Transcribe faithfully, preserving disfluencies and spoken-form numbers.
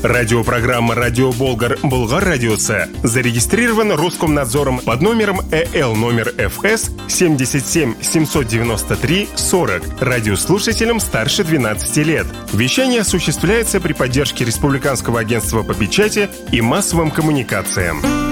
Радиопрограмма «Радио Болгар» Болгар Радиосы зарегистрирован Роскомнадзором под номером Э Л номер Ф С семь семь семь девять три сорок радиослушателям старше двенадцати лет. Вещание осуществляется при поддержке Республиканского агентства по печати и массовым коммуникациям.